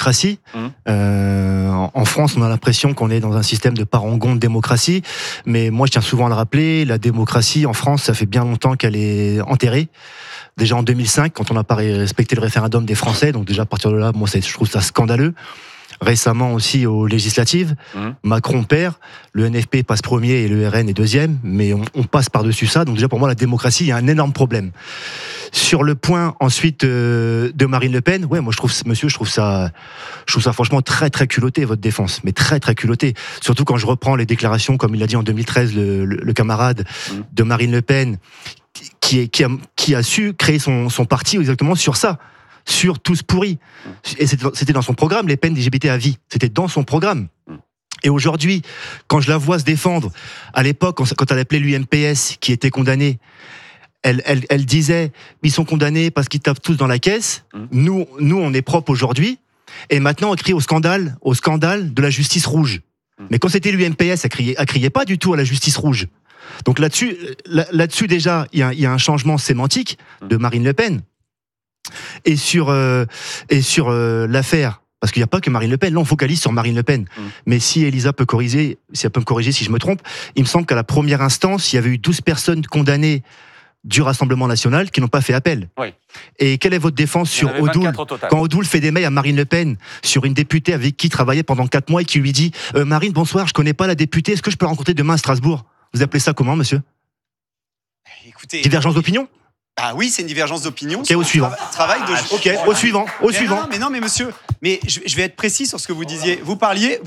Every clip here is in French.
démocratie. En France, on a l'impression qu'on est dans un système de parangon de démocratie, mais moi je tiens souvent à le rappeler, la démocratie en France, ça fait bien longtemps qu'elle est enterrée. Déjà en 2005, quand on n'a pas respecté le référendum des Français, donc déjà à partir de là, moi je trouve ça scandaleux. Récemment aussi aux législatives, Macron perd, le NFP passe premier et le RN est deuxième, mais on passe par-dessus ça. Donc déjà pour moi la démocratie, il y a un énorme problème. Sur le point ensuite de Marine Le Pen, ouais, moi je trouve ça franchement très très culotté votre défense, mais très très culotté. Surtout quand je reprends les déclarations, comme il l'a dit en 2013 le camarade de Marine Le Pen, qui a su créer son parti exactement sur ça. Sur tous pourris. Et c'était dans son programme, les peines LGBT à vie. C'était dans son programme. Et aujourd'hui, quand je la vois se défendre, à l'époque, quand elle appelait l'UMPS, qui était condamné, elle disait, ils sont condamnés parce qu'ils tapent tous dans la caisse. Nous, on est propre aujourd'hui. Et maintenant, on crie au scandale de la justice rouge. Mais quand c'était l'UMPS, elle criait pas du tout à la justice rouge. Donc là-dessus déjà, il y a un changement sémantique de Marine Le Pen. Et sur l'affaire, parce qu'il n'y a pas que Marine Le Pen, là on focalise sur Marine Le Pen. Mais si Elisa peut corriger, si elle peut me corriger si je me trompe, il me semble qu'à la première instance, il y avait eu 12 personnes condamnées du Rassemblement National qui n'ont pas fait appel. Oui. Et quelle est votre défense sur Odoul, quand Odoul fait des mails à Marine Le Pen sur une députée avec qui il travaillait pendant 4 mois et qui lui dit Marine, bonsoir, je connais pas la députée, est-ce que je peux la rencontrer demain à Strasbourg? Vous appelez ça comment, monsieur? Écoutez, divergence d'opinion? Ah oui, c'est une divergence d'opinion. Ok, au suivant. Au suivant. Non, mais monsieur, je vais être précis sur ce que vous disiez. Vous parliez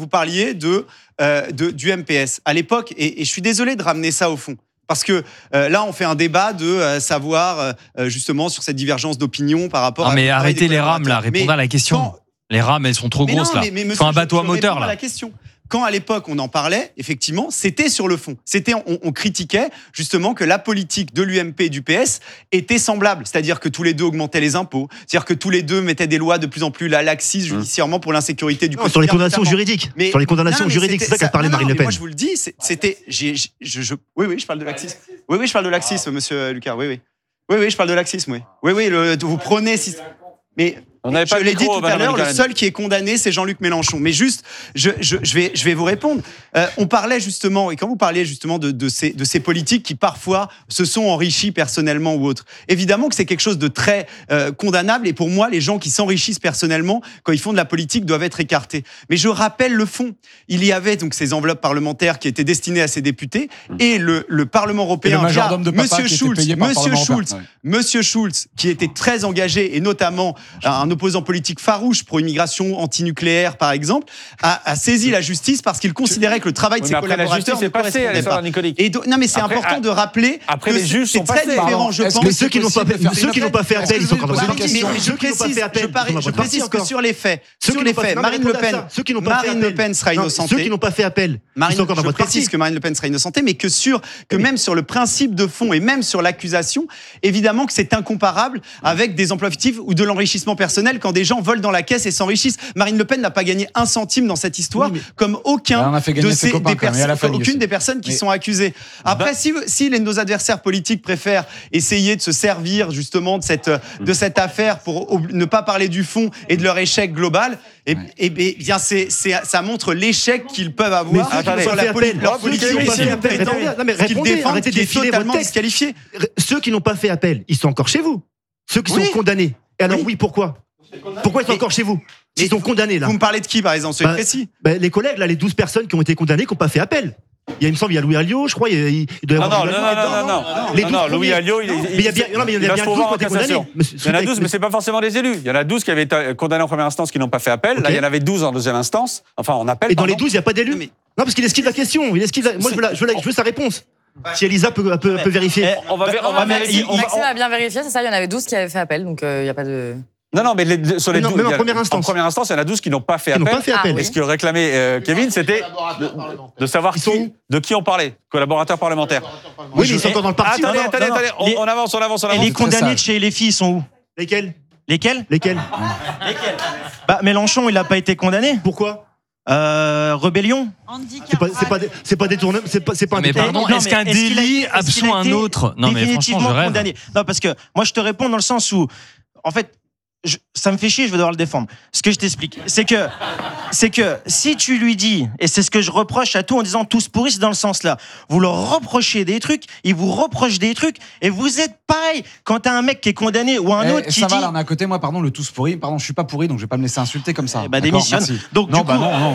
du MPS à l'époque, et je suis désolé de ramener ça au fond. Parce que là, on fait un débat de savoir justement sur cette divergence d'opinion par rapport à... Non, mais arrêtez les rames là, répondez à la question. Les rames, elles sont trop grosses là. Mais faut un bateau à moteur là. La question. Quand à l'époque on en parlait, effectivement, c'était sur le fond. On critiquait justement que la politique de l'UMP et du PS était semblable, c'est-à-dire que tous les deux augmentaient les impôts, c'est-à-dire que tous les deux mettaient des lois de plus en plus laxistes judiciairement pour l'insécurité du quotidien. Sur les condamnations juridiques. Sur les condamnations juridiques, c'est ça qu'a parlé Marine Le Pen. Moi je vous le dis, c'était, oui, je parle de laxisme. Oui, je parle de laxisme, monsieur Lucas. Oui, je parle de laxisme. Oui, vous prenez. Mais je l'ai dit tout à l'heure, le seul qui est condamné, c'est Jean-Luc Mélenchon. Mais juste, je vais vous répondre. On parlait justement, et quand vous parliez justement de ces politiques qui parfois se sont enrichis personnellement ou autres, évidemment que c'est quelque chose de très condamnable. Et pour moi, les gens qui s'enrichissent personnellement, quand ils font de la politique, doivent être écartés. Mais je rappelle le fond. Il y avait donc ces enveloppes parlementaires qui étaient destinées à ces députés, et le Parlement européen, Monsieur Schulz, qui était très engagé, et notamment un opposant politique farouche pro-immigration, anti-nucléaire par exemple, a saisi la justice parce qu'il considérait que le travail de ses collaborateurs ne correspondait pas. Non, mais c'est important de rappeler que les juges c'est très différent, je pense. Mais ceux qui n'ont pas fait appel, ils sont encore dans le parti. Je précise que sur les faits, Marine Le Pen sera innocentée. Ceux qui n'ont pas fait appel, ils sont encore dans votre parti. Je précise que Marine Le Pen sera innocentée, mais que même sur le principe de fond et même sur l'accusation, évidemment que c'est incomparable avec des emplois fictifs ou de l'enrichissement personnel quand des gens volent dans la caisse et s'enrichissent. Marine Le Pen n'a pas gagné un centime dans cette histoire, comme aucune des personnes qui sont accusées. Après, si nos adversaires politiques préfèrent essayer de se servir justement de cette affaire pour ne pas parler du fond et de leur échec global, bien ça montre l'échec qu'ils peuvent avoir sur leur politique qu'ils défendent, qui est totalement disqualifié. Ceux qui n'ont pas fait appel, ils sont encore chez vous. Ceux qui sont condamnés. Et alors pourquoi ils sont encore chez vous? Ils sont condamnés là. Vous me parlez de qui par exemple? C'est précis. Les collègues là, les 12 personnes qui ont été condamnées, qui n'ont pas fait appel. Il me semble, il y a Louis Alliot, je crois. Il doit y avoir non, Louis Alliot, il y a bien 12 qui ont été condamnés. Il y en a 12, mais c'est pas forcément des élus. Il y en a 12 qui avaient été condamnés en première instance qui n'ont pas fait appel. Là, il y en avait 12 en deuxième instance. Enfin, en appel. Et dans les 12, il n'y a pas d'élus. Non, parce qu'il esquive la question. Moi, je veux sa réponse. Si Elisa peut vérifier. Maxime a bien vérifié, c'est ça. Il y en avait 12 qui avaient fait appel, donc il n'y a pas de... Non, mais sur les 12, même en première instance, il y en a 12 qui n'ont pas fait appel. Et ce que réclamait Kevin, c'était de savoir de qui on parlait. Collaborateurs parlementaires. Oui, mais ils sont encore dans le parti. Attendez, on avance. Et les condamnés de chez LFI, ils sont où? Lesquels Mélenchon, il n'a pas été condamné. Pourquoi? Rébellion. C'est pas détourné. C'est pas un mais pardon, est-ce qu'un délit absout un autre? Non, mais franchement, je rêve. Non, parce que moi, je te réponds dans le sens où, en fait, ça me fait chier, je vais devoir le défendre. Ce que je t'explique, c'est que si tu lui dis, et c'est ce que je reproche à tout en disant tous pourris, c'est dans le sens là, vous leur reprochez des trucs, ils vous reprochent des trucs, et vous êtes pareil quand t'as un mec qui est condamné ou un autre qui ça dit... va, là, on est à côté, moi, pardon, le tous pourri, pardon, je suis pas pourri, donc je vais pas me laisser insulter comme ça. Démissionne. Donc, non, du coup, non,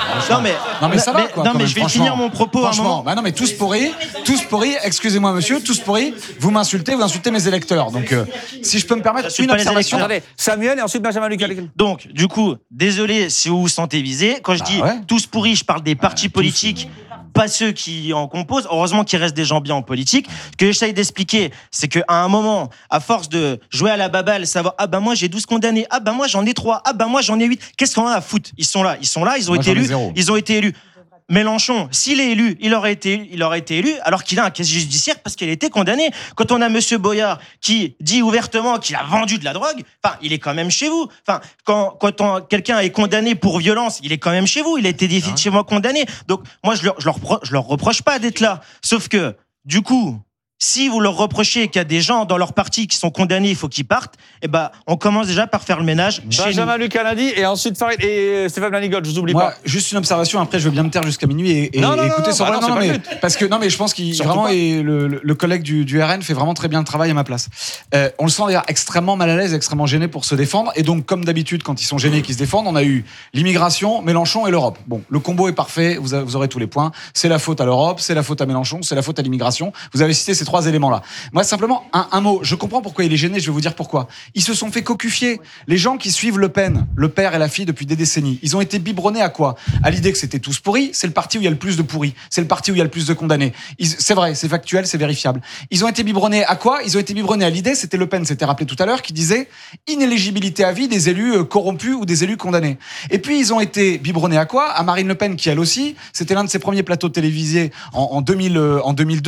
mais ça va, quoi. Non, mais je vais finir mon propos à un moment. Non, mais tous pourris, excusez-moi, monsieur, tous pourris, vous insultez mes électeurs. Donc, si je peux me permettre une observation. Attendez, Samuel et ensuite Benjamin Lucas. Donc, du coup, désolé si vous vous sentez visé. Quand je dis tous pourris, je parle des partis politiques, pas ceux qui en composent. Heureusement qu'il reste des gens bien en politique. Ce que j'essaye d'expliquer, c'est qu'à un moment, à force de jouer à la baballe, savoir, moi j'ai 12 condamnés, moi j'en ai 3, moi j'en ai 8. Qu'est-ce qu'on a à foutre? Ils sont là, ils ont été élus. Mélenchon, s'il est élu, il aurait été élu alors qu'il a un casier judiciaire parce qu'il a été condamné. Quand on a monsieur Boyard qui dit ouvertement qu'il a vendu de la drogue, il est quand même chez vous. Quand quelqu'un est condamné pour violence, il est quand même chez vous. Il a été définitivement condamné. Donc moi, je leur reproche pas d'être là. Sauf que, du coup, si vous leur reprochez qu'il y a des gens dans leur parti qui sont condamnés, il faut qu'ils partent, on commence déjà par faire le ménage chez nous. Benjamin Lucas lundi et ensuite Farid et Stéphane Lanigold, je vous oublie pas. Juste une observation, après je veux bien me taire jusqu'à minuit et écouter ça. Parce que je pense qu'il vraiment le collègue du RN fait vraiment très bien le travail à ma place. On le sent d'ailleurs extrêmement mal à l'aise, extrêmement gêné pour se défendre. Et donc, comme d'habitude, quand ils sont gênés et qu'ils se défendent, on a eu l'immigration, Mélenchon et l'Europe. Bon, le combo est parfait, vous aurez tous les points. C'est la faute à l'Europe, c'est la faute à Mélenchon, c'est la faute à l'immigration. Vous avez cité ces 3 éléments-là. Moi, simplement, un mot. Je comprends pourquoi il est gêné, je vais vous dire pourquoi. Ils se sont fait cocufier. Les gens qui suivent Le Pen, le père et la fille, depuis des décennies, ils ont été biberonnés à quoi? À l'idée que c'était tous pourris. C'est le parti où il y a le plus de pourris. C'est le parti où il y a le plus de condamnés. C'est vrai, c'est factuel, c'est vérifiable. Ils ont été biberonnés à quoi? Ils ont été biberonnés à l'idée, c'était Le Pen, c'était rappelé tout à l'heure, qui disait inéligibilité à vie des élus corrompus ou des élus condamnés. Et puis, ils ont été biberonnés à quoi? À Marine Le Pen, qui elle aussi, c'était l'un de ses premiers plateaux télévisés en 2002,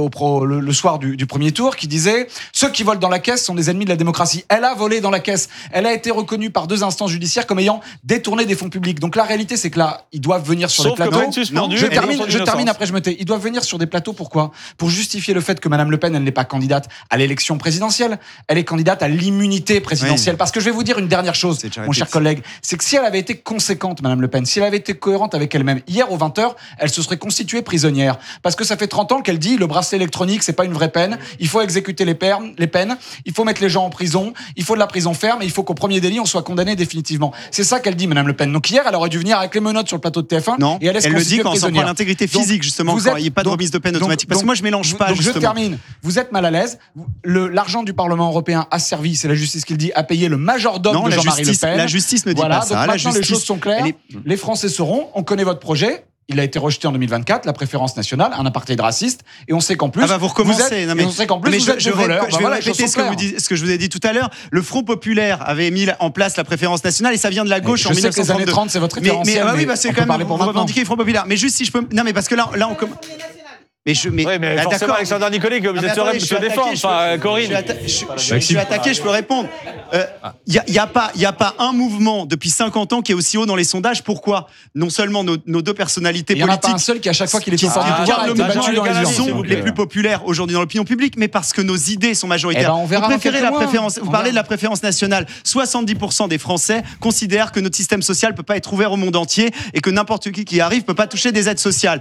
le soir du premier tour, qui disait ceux qui volent dans la caisse sont des ennemis de la démocratie. Elle a volé dans la caisse. Elle a été reconnue par 2 instances judiciaires comme ayant détourné des fonds publics. Donc la réalité, c'est que là, ils doivent venir sur des plateaux. Je termine après je me tais. Ils doivent venir sur des plateaux. Pourquoi? Pour justifier le fait que Madame Le Pen, elle n'est pas candidate à l'élection présidentielle. Elle est candidate à l'immunité présidentielle. Oui. Parce que je vais vous dire une dernière chose, mon cher collègue, c'est que si elle avait été conséquente, Madame Le Pen, si elle avait été cohérente avec elle-même, hier aux 20h, elle se serait constituée prisonnière. Parce que ça fait 30 ans qu'elle dit le bracelet électronique, c'est pas une vraie peine. Il faut exécuter les peines. Il faut mettre les gens en prison. Il faut de la prison ferme. Et il faut qu'au premier délit, on soit condamné définitivement. C'est ça qu'elle dit, Madame Le Pen. Donc hier, elle aurait dû venir avec les menottes sur le plateau de TF1. Non, et elle le dit quand on s'en prend l'intégrité physique, justement, quand il n'y a pas de remise de peine automatique. Parce que moi, je mélange pas, justement. Je termine. Vous êtes mal à l'aise. L'argent du Parlement européen a servi, c'est la justice qui le dit, à payer le majordome de Jean-Marie Le Pen. La justice ne dit pas ça. Donc maintenant, les choses sont claires. Les Français sauront. On connaît votre projet. Il a été rejeté en 2024, la préférence nationale, un apartheid raciste, et on sait qu'en plus, vous recommencez. On sait qu'en plus, vous êtes des voleurs. Je vais répéter ce que je vous ai dit tout à l'heure. Le Front populaire avait mis en place la préférence nationale, et ça vient de la gauche en 1932. Je sais que les années 30, c'est votre référentiel. Mais c'est quand même vous revendiquez le Front populaire. Mais juste si je peux, non mais parce que là on commence. Mais forcément, Alexandre Nicoli, que vous êtes se défendre. Enfin, Corinne. Je suis attaqué, je peux répondre. Il y a pas un mouvement depuis 50 ans qui est aussi haut dans les sondages. Pourquoi? Non seulement nos 2 personnalités politiques. Il n'y en a pas un seul qui, à chaque fois qu'il est au pouvoir, sont les plus populaires aujourd'hui dans l'opinion publique, mais parce que nos idées sont majoritaires. On verra. Vous parlez de la préférence nationale. 70% des Français considèrent que notre système social peut pas être ouvert au monde entier et que n'importe qui arrive peut pas toucher des aides sociales.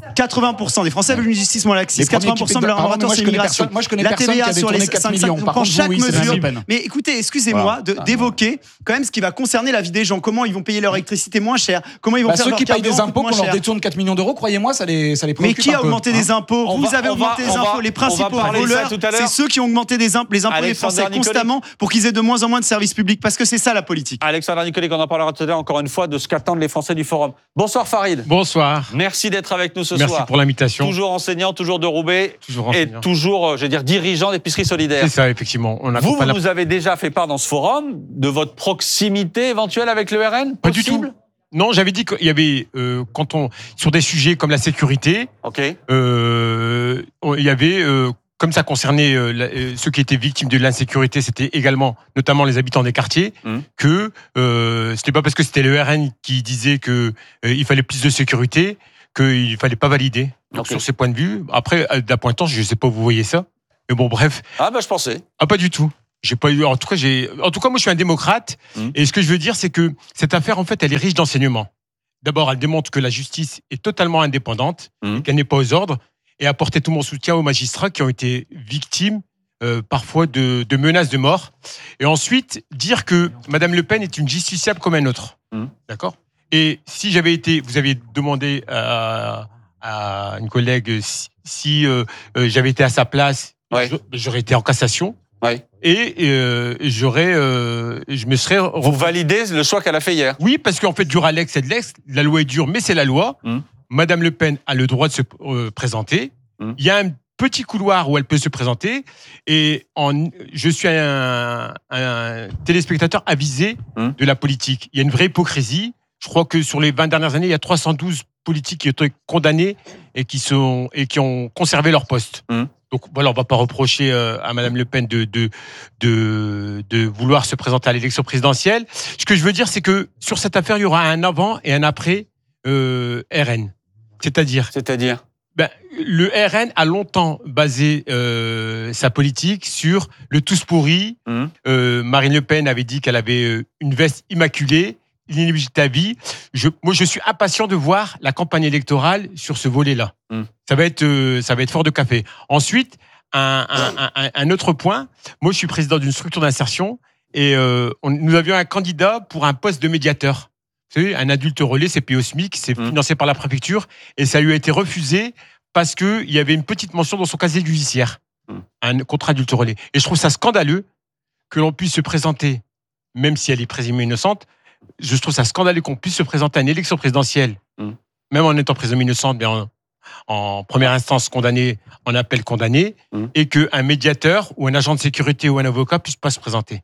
80% des Français veulent une justice moins laxiste. 80% de leur rapport c'est l'immigration. Moi, je connais personne qui a détourné 4 millions. Par contre, chaque mesure. Mais écoutez, excusez-moi d'évoquer quand même ce qui va concerner la vie des gens. Comment ils vont payer leur électricité moins cher? Comment ils vont faire ceux leur qui payent des impôts qu'on leur détourne 4 millions d'euros, croyez-moi, ça les préoccupe. Mais qui a augmenté des impôts? Vous avez augmenté les impôts. Les principaux voleurs, c'est ceux qui ont augmenté les impôts des Français constamment pour qu'ils aient de moins en moins de services publics. Parce que c'est ça la politique. Alexandre Nicoli, on en parlera tout à l'heure encore une fois de ce qu'attendent les Français du Forum. Bonsoir Farid. Bonsoir. Merci d'être avec nous ce soir. Merci pour l'invitation. Toujours enseignant, toujours de Roubaix, et toujours, dirigeant d'épicerie solidaire. C'est ça, effectivement. Vous avez déjà fait part dans ce forum de votre proximité éventuelle avec le RN? Pas du tout. Non, j'avais dit qu'il y avait, sur des sujets comme la sécurité, il y avait, comme ça concernait ceux qui étaient victimes de l'insécurité, c'était également, notamment les habitants des quartiers, que c'était pas parce que c'était le RN qui disait qu'il fallait plus de sécurité qu'il ne fallait pas valider. Donc sur ces points de vue, après, d'appointant, je ne sais pas où vous voyez ça, mais bon, bref. Je pensais. Pas du tout. J'ai pas eu. En tout cas, moi, je suis un démocrate. Et ce que je veux dire, c'est que cette affaire, en fait, elle est riche d'enseignements. D'abord, elle démontre que la justice est totalement indépendante, qu'elle n'est pas aux ordres, et apporter tout mon soutien aux magistrats qui ont été victimes parfois de menaces de mort. Et ensuite, dire que Madame Le Pen est une justiciable comme un autre. D'accord ? Et si j'avais été, vous avez demandé à une collègue si j'avais été à sa place, j'aurais été en cassation. Et je me serais. Vous validez le choix qu'elle a fait hier? Oui, parce qu'en fait, dur à l'ex, c'est de l'ex. La loi est dure, mais c'est la loi. Madame Le Pen a le droit de se présenter. Il y a un petit couloir où elle peut se présenter. Et je suis un téléspectateur avisé de la politique. Il y a une vraie hypocrisie. Je crois que sur les 20 dernières années, il y a 312 politiques qui ont été condamnés et qui ont conservé leur poste. Donc voilà, on ne va pas reprocher à Madame Le Pen de vouloir se présenter à l'élection présidentielle. Ce que je veux dire, c'est que sur cette affaire, il y aura un avant et un après RN. C'est-à-dire le RN a longtemps basé sa politique sur le tous pourri. Marine Le Pen avait dit qu'elle avait une veste immaculée, l'inéligibilité à vie. Moi, je suis impatient de voir la campagne électorale sur ce volet-là. Ça va être fort de café. Ensuite, un autre point. Moi, je suis président d'une structure d'insertion et nous avions un candidat pour un poste de médiateur. Vous savez, un adulte relais, c'est payé au SMIC, c'est financé par la préfecture et ça lui a été refusé parce qu'il y avait une petite mention dans son casier judiciaire, un contrat adulte relais. Et je trouve ça scandaleux que l'on puisse se présenter, même si elle est présumée innocente. Je trouve ça scandaleux qu'on puisse se présenter à une élection présidentielle, même en étant présumé innocente, mais en première instance condamné, en appel condamné, et qu'un médiateur ou un agent de sécurité ou un avocat puisse pas se présenter.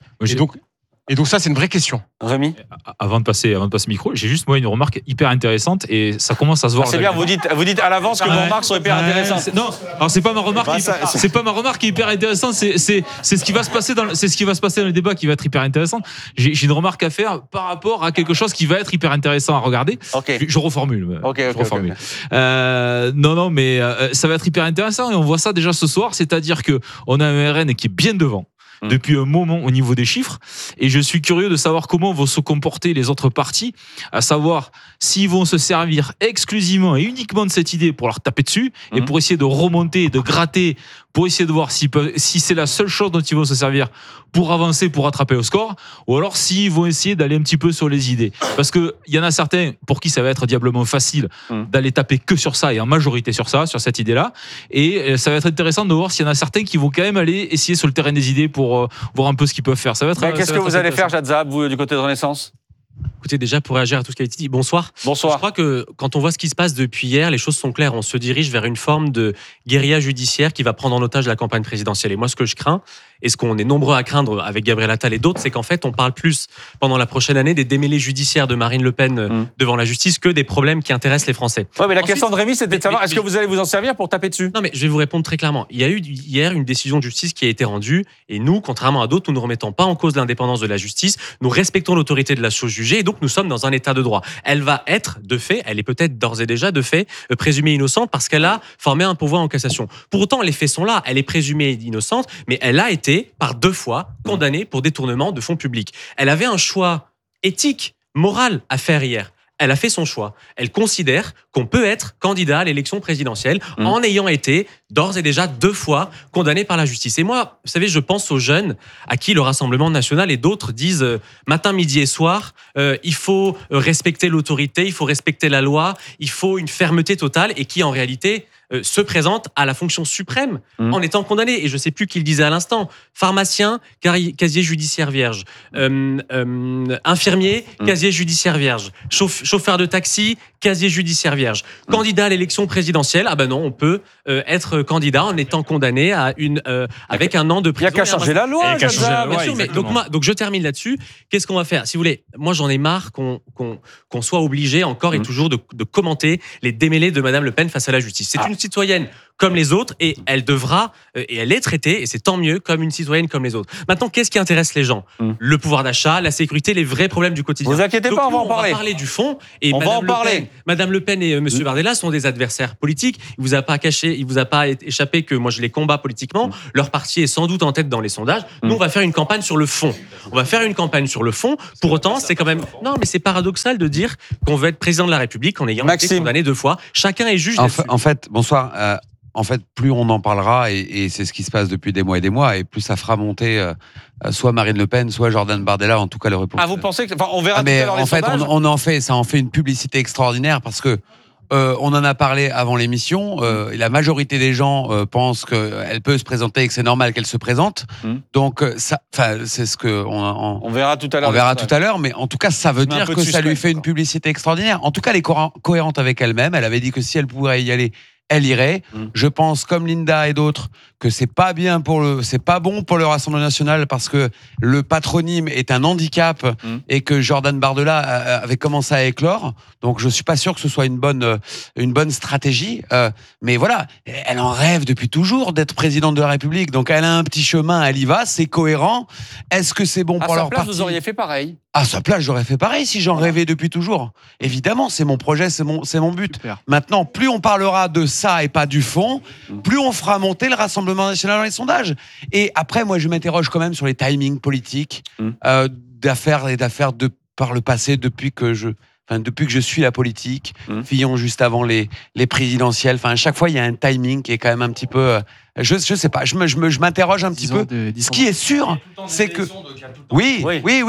Et donc ça, c'est une vraie question. Rémi ? Avant de passer le micro, j'ai juste moi une remarque hyper intéressante et ça commence à se voir. C'est bien, vous dites à l'avance que vos remarques sont hyper intéressantes. Non, alors c'est pas ma remarque. C'est pas ma remarque qui est hyper intéressante. C'est ce qui va se passer dans le débat qui va être hyper intéressant. J'ai une remarque à faire par rapport à quelque chose qui va être hyper intéressant à regarder. Je reformule. Non, mais ça va être hyper intéressant et on voit ça déjà ce soir. C'est-à-dire que on a un RN qui est bien devant. Depuis un moment au niveau des chiffres et je suis curieux de savoir comment vont se comporter les autres partis, à savoir s'ils vont se servir exclusivement et uniquement de cette idée pour leur taper dessus et pour essayer de remonter, de gratter, pour essayer de voir si c'est la seule chose dont ils vont se servir pour avancer, pour rattraper au score, ou alors s'ils vont essayer d'aller un petit peu sur les idées. Parce qu'il y en a certains pour qui ça va être diablement facile d'aller taper que sur ça et en majorité sur ça, sur cette idée-là. Et ça va être intéressant de voir s'il y en a certains qui vont quand même aller essayer sur le terrain des idées pour voir un peu ce qu'ils peuvent faire. Ça va être. Qu'est-ce que vous allez faire, Jadzab, vous, du côté de Renaissance ? Écoutez, déjà pour réagir à tout ce qui a été dit, bonsoir. Bonsoir. Je crois que quand on voit ce qui se passe depuis hier, les choses sont claires. On se dirige vers une forme de guérilla judiciaire qui va prendre en otage la campagne présidentielle. Et moi, ce que je crains, et ce qu'on est nombreux à craindre avec Gabriel Attal et d'autres, c'est qu'en fait, on parle plus pendant la prochaine année des démêlés judiciaires de Marine Le Pen devant la justice que des problèmes qui intéressent les Français. Ouais, mais la question de Rémi, c'était de savoir, est-ce que vous allez vous en servir pour taper dessus ? Non, mais je vais vous répondre très clairement. Il y a eu hier une décision de justice qui a été rendue, et nous, contrairement à d'autres, nous ne remettons pas en cause l'indépendance de la justice, nous respectons l'autorité de la chose jugée, et donc nous sommes dans un état de droit. Elle va être, de fait, elle est peut-être d'ores et déjà, de fait, présumée innocente parce qu'elle a formé un pourvoi en cassation. Pour autant, les faits sont là, elle est présumée innocente, mais elle a été, par 2 fois, condamnée pour détournement de fonds publics. Elle avait un choix éthique, moral à faire hier. Elle a fait son choix. Elle considère qu'on peut être candidat à l'élection présidentielle en ayant été d'ores et déjà 2 fois condamné par la justice. Et moi, vous savez, je pense aux jeunes à qui le Rassemblement national et d'autres disent matin, midi et soir, il faut respecter l'autorité, il faut respecter la loi, il faut une fermeté totale et qui en réalité se présente à la fonction suprême en étant condamné. Et je ne sais plus qui le disait à l'instant. Pharmacien, casier judiciaire vierge. Infirmier, casier judiciaire vierge. Chauffeur de taxi, casier judiciaire vierge. Candidat à l'élection présidentielle, ah ben non, on peut être candidat en étant condamné à avec 1 an de prison. Il n'y a qu'à changer la loi. Bien sûr, mais donc je termine là-dessus. Qu'est-ce qu'on va faire ? Si vous voulez, moi j'en ai marre qu'on soit obligé encore et toujours de commenter les démêlés de Madame Le Pen face à la justice. C'est une citoyenne comme les autres et elle devra, et elle est traitée, et c'est tant mieux, comme une citoyenne comme les autres. Maintenant, qu'est-ce qui intéresse les gens ? Le pouvoir d'achat, la sécurité, les vrais problèmes du quotidien. Vous inquiétez pas, on va en parler. On va parler du fond. Et on va en parler. Madame Le Pen et M. Bardella sont des adversaires politiques. Il vous a pas échappé que moi je les combats politiquement. Leur parti est sans doute en tête dans les sondages. Nous, on va faire une campagne sur le fond. Pour autant, c'est quand même... Non, mais c'est paradoxal de dire qu'on veut être président de la République en ayant été condamné 2 fois. Chacun est juge. En fait, bonsoir. En fait, plus on en parlera, et c'est ce qui se passe depuis des mois et des mois, et plus ça fera monter soit Marine Le Pen, soit Jordan Bardella, en tout cas le réponse. Ah, vous pensez que... Enfin, on verra tout à l'heure les sondages. Ça en fait une publicité extraordinaire, parce que on en a parlé avant l'émission. La majorité des gens pensent qu'elle peut se présenter et que c'est normal qu'elle se présente. Donc, c'est ce que on verra tout à l'heure. On verra tout à l'heure, mais en tout cas, ça veut dire que ça lui fait une publicité extraordinaire. En tout cas, elle est cohérente avec elle-même. Elle avait dit que si elle pouvait y aller, elle irait. Je pense, comme Linda et d'autres, que c'est pas bon pour le Rassemblement national, parce que le patronyme est un handicap et que Jordan Bardella avait commencé à éclore. Donc je suis pas sûr que ce soit une bonne stratégie. Mais voilà, elle en rêve depuis toujours d'être présidente de la République. Donc elle a un petit chemin, elle y va, c'est cohérent. Est-ce que c'est bon pour leur parti ? Vous auriez fait pareil. À sa place, j'aurais fait pareil si j'en rêvais depuis toujours. Évidemment, c'est mon projet, c'est mon but. Super. Maintenant, plus on parlera de ça et pas du fond, plus on fera monter le Rassemblement national dans les sondages. Et après, moi, je m'interroge quand même sur les timings politiques d'affaires par le passé, depuis que je suis la politique. Fillon juste avant les présidentielles. Enfin, à chaque fois, il y a un timing qui est quand même un petit peu... Je sais pas, je m'interroge un petit peu. Ce qui est sûr, c'est que... Oui.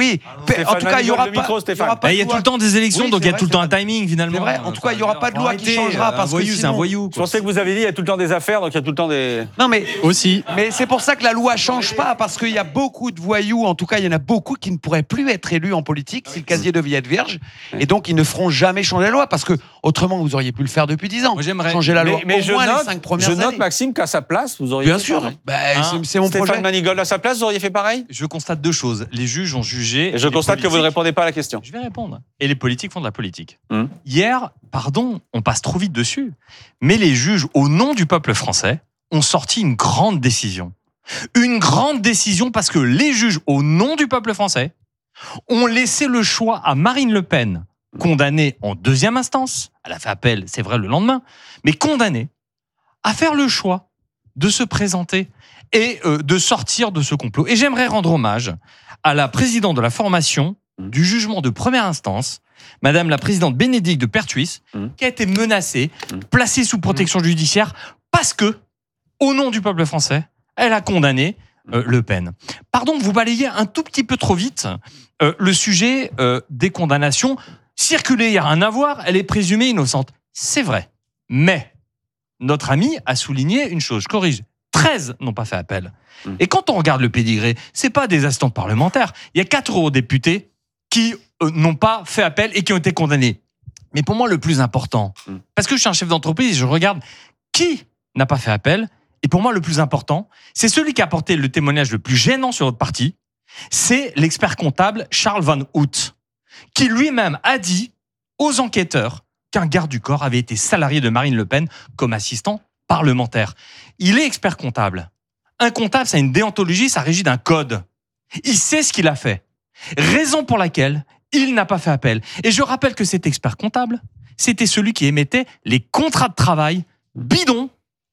En tout cas, il y aura pas... Il y a tout le temps des élections, donc il y a tout le temps un timing, finalement. C'est vrai, en tout cas, il y aura pas de loi qui changera, parce que c'est un voyou. Je pensais que vous avez dit il y a tout le temps des affaires, donc il y a tout le temps des... Non, mais... Aussi. Mais c'est pour ça que la loi change pas, parce qu'il y a beaucoup de voyous, en tout cas, il y en a beaucoup qui ne pourraient plus être élus en politique si le casier devait être vierge, et donc ils ne feront jamais changer la loi, parce que autrement, vous auriez pu le faire depuis 10 ans. Moi, j'aimerais changer la loi mais au moins les 5 premières années. Je note, Maxime, qu'à sa place, vous auriez Bien sûr, c'est mon projet. Stéphane Manigold, à sa place, vous auriez fait pareil ? Je constate 2 choses. Les juges ont jugé... Et je constate que vous ne répondez pas à la question. Je vais répondre. Et les politiques font de la politique. Hier, on passe trop vite dessus, mais les juges, au nom du peuple français, ont sorti une grande décision. Une grande décision parce que les juges, au nom du peuple français, ont laissé le choix à Marine Le Pen, condamnée en 2e instance, elle a fait appel, c'est vrai, le lendemain, mais condamnée à faire le choix de se présenter et de sortir de ce complot. Et j'aimerais rendre hommage à la présidente de la formation du jugement de première instance, Madame la présidente Bénédicte de Pertuis, qui a été menacée, placée sous protection judiciaire, parce que, au nom du peuple français, elle a condamné Le Pen. Pardon, vous balayez un tout petit peu trop vite le sujet des condamnations. Circuler, il n'y a rien à voir, elle est présumée innocente. C'est vrai. Mais notre ami a souligné une chose, je corrige, 13 n'ont pas fait appel. Et quand on regarde le pédigré, c'est pas des assistantes parlementaires. Il y a 4 eurodéputés qui n'ont pas fait appel et qui ont été condamnés. Mais pour moi, le plus important, parce que je suis un chef d'entreprise, je regarde qui n'a pas fait appel, et pour moi, le plus important, c'est celui qui a apporté le témoignage le plus gênant sur votre parti, c'est l'expert comptable Charles Van Hout, qui lui-même a dit aux enquêteurs qu'un garde du corps avait été salarié de Marine Le Pen comme assistant parlementaire. Il est expert comptable. Un comptable, ça a une déontologie, ça régit d'un code. Il sait ce qu'il a fait. Raison pour laquelle il n'a pas fait appel. Et je rappelle que cet expert comptable, c'était celui qui émettait les contrats de travail bidons.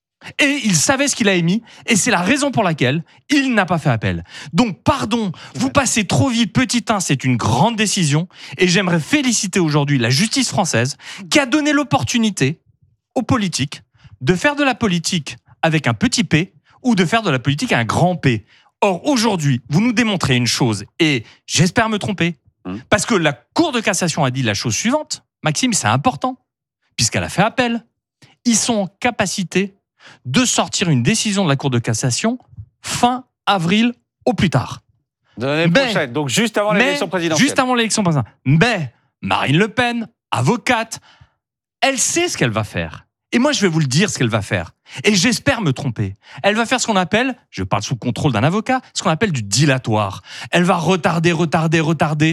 Et il savait ce qu'il a émis, et c'est la raison pour laquelle il n'a pas fait appel. Donc, pardon, vous passez trop vite, petit 1, c'est une grande décision, et j'aimerais féliciter aujourd'hui la justice française qui a donné l'opportunité aux politiques de faire de la politique avec un petit p ou de faire de la politique avec un grand P. Or, aujourd'hui, vous nous démontrez une chose, et j'espère me tromper, parce que la Cour de cassation a dit la chose suivante, Maxime, c'est important, puisqu'elle a fait appel. Ils sont en capacité de sortir une décision de la Cour de cassation fin avril au plus tard. De l'année prochaine, donc juste avant l'élection présidentielle. Juste avant l'élection présidentielle. Mais Marine Le Pen, avocate, elle sait ce qu'elle va faire. Et moi, je vais vous le dire ce qu'elle va faire. Et j'espère me tromper. Elle va faire ce qu'on appelle, je parle sous le contrôle d'un avocat, ce qu'on appelle du dilatoire. Elle va retarder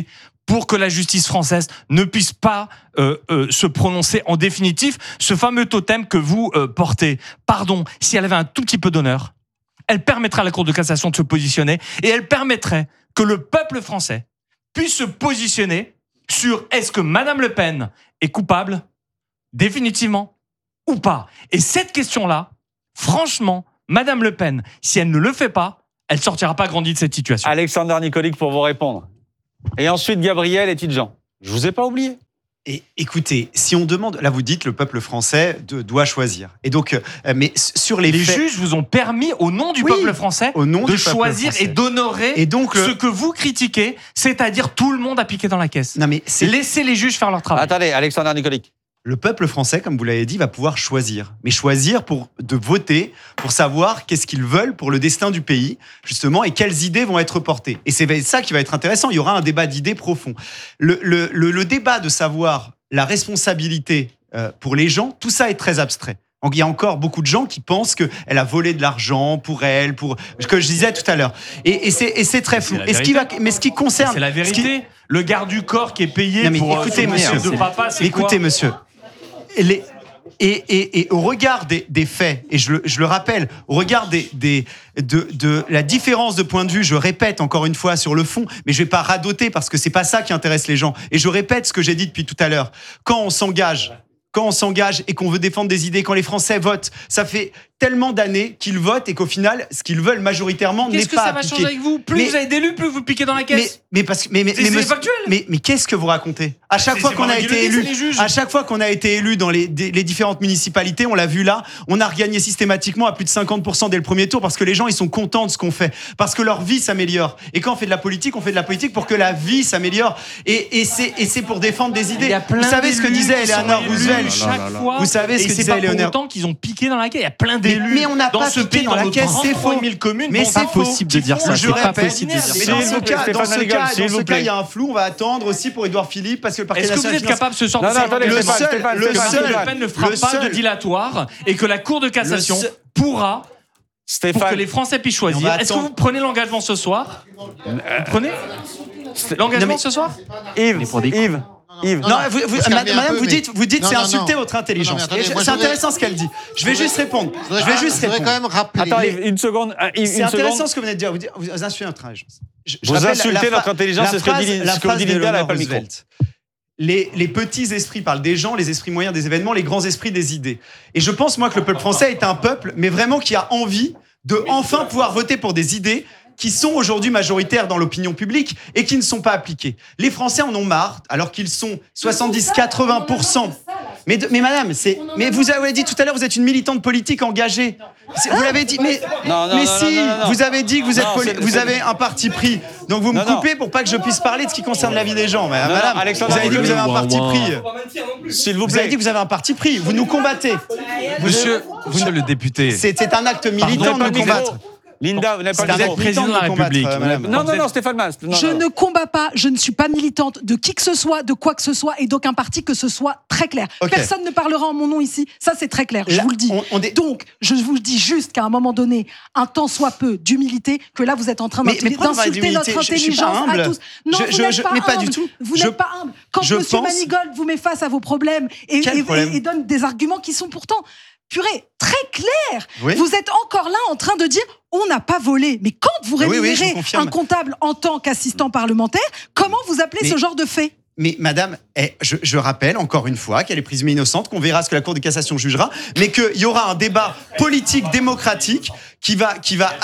pour que la justice française ne puisse pas se prononcer en définitif. Ce fameux totem que vous portez, pardon, si elle avait un tout petit peu d'honneur, elle permettrait à la Cour de cassation de se positionner et elle permettrait que le peuple français puisse se positionner sur est-ce que Madame Le Pen est coupable définitivement ou pas. Et cette question-là, franchement, Madame Le Pen, si elle ne le fait pas, elle ne sortira pas grandie de cette situation. Alexander Nicolic pour vous répondre. Et ensuite Gabriel et Tidjean. Je vous ai pas oublié. Et écoutez, si on demande, là vous dites le peuple français doit choisir. Et donc, mais sur les faits, juges vous ont permis au nom du peuple français de choisir et d'honorer ce que vous critiquez, c'est-à-dire tout le monde a piqué dans la caisse. Non mais laissez les juges faire leur travail. Attendez, Alexander Nicolic. Le peuple français, comme vous l'avez dit, va pouvoir choisir. Mais choisir de voter, pour savoir qu'est-ce qu'ils veulent pour le destin du pays, justement, et quelles idées vont être portées. Et c'est ça qui va être intéressant. Il y aura un débat d'idées profond. Le débat de savoir la responsabilité pour les gens, tout ça est très abstrait. Il y a encore beaucoup de gens qui pensent qu'elle a volé de l'argent pour elle, pour ce que je disais tout à l'heure. Et c'est très flou. Et ce qui concerne... C'est la vérité. Le garde du corps qui est payé pour écoutez, monsieur, de papa, c'est quoi ? Écoutez, monsieur. Et au regard des faits, et je le rappelle, au regard de la différence de point de vue, je répète encore une fois sur le fond, mais je vais pas radoter parce que c'est pas ça qui intéresse les gens. Et je répète ce que j'ai dit depuis tout à l'heure. Quand on s'engage et qu'on veut défendre des idées, quand les Français votent, ça fait tellement d'années qu'ils votent et qu'au final, ce qu'ils veulent majoritairement n'est pas appliqué. Qu'est-ce que ça va changer avec vous ? Plus vous avez d'élus, plus vous piquez dans la caisse. Mais factuel. Mais qu'est-ce que vous racontez ? À chaque fois qu'on a été élu, dans les différentes municipalités, on l'a vu là, on a regagné systématiquement à plus de 50% dès le premier tour parce que les gens ils sont contents de ce qu'on fait, parce que leur vie s'améliore. Et quand on fait de la politique pour que la vie s'améliore. Et c'est pour défendre des idées. Vous savez ce que disait Eleanor Roosevelt. Vous savez ce que disait Eleanor. C'est pas pour autant qu'ils ont piqué dans la caisse. Il y a plein d'élus. Mais on n'a pas piqué dans la caisse, c'est faux. Mais c'est possible de dire ça. C'est pas possible de dire ça. Mais dans ce cas, il y a un flou. On va attendre aussi pour Édouard Philippe parce que le parquet national. Est-ce que vous êtes capable ce soir de faire que Le Pen ne fera pas de dilatoire et que la Cour de cassation pourra, pour que les Français puissent choisir. Est-ce que vous prenez l'engagement ce soir ? Vous prenez l'engagement ce soir ? Yves. Non, madame, vous dites c'est insulter votre intelligence. C'est intéressant ce qu'elle dit. Je vais juste répondre. Je voudrais quand même rappeler. Attends, Yves, une seconde. C'est intéressant ce que vous venez de dire. Vous insultez notre intelligence. Vous insultez notre intelligence, c'est ce que dit Linda, elle n'a pas le micro. Les petits esprits parlent des gens, les esprits moyens des événements, les grands esprits des idées. Et je pense, moi, que le peuple français est un peuple, mais vraiment qui a envie de enfin pouvoir voter pour des idées qui sont aujourd'hui majoritaires dans l'opinion publique et qui ne sont pas appliquées. Les Français en ont marre, alors qu'ils sont 70-80%. Mais madame, mais vous avez dit tout à l'heure, vous êtes une militante politique engagée. Vous l'avez dit, vous avez dit que vous avez un parti pris. Donc vous me coupez pour pas que je puisse parler de ce qui concerne la vie des gens. Madame, vous avez dit que vous avez un parti pris. S'il vous plaît. Vous avez dit que vous avez un parti pris. Vous nous combattez. Monsieur le député. C'est un acte militant de nous combattre. Linda, vous n'avez pas le président de la République. Non, Stéphane Mas. Je ne combats pas, je ne suis pas militante de qui que ce soit, de quoi que ce soit et d'aucun parti, que ce soit très clair. Okay. Personne ne parlera en mon nom ici, ça c'est très clair, je vous le dis. Donc, je vous dis juste qu'à un moment donné, un temps soit peu d'humilité, que là vous êtes en train d'insulter notre intelligence à tous. Non, vous n'êtes pas humble. Pas du tout. Vous n'êtes pas humble. Quand M. Manigold vous met face à vos problèmes et donne des arguments qui sont pourtant... Purée, très clair. Oui. Vous êtes encore là en train de dire on n'a pas volé. Mais quand vous rémunérez un comptable en tant qu'assistant parlementaire, comment vous appelez ce genre de fait ? Mais madame, je rappelle encore une fois qu'elle est présumée innocente, qu'on verra ce que la Cour de cassation jugera, mais qu'il y aura un débat politique démocratique qui va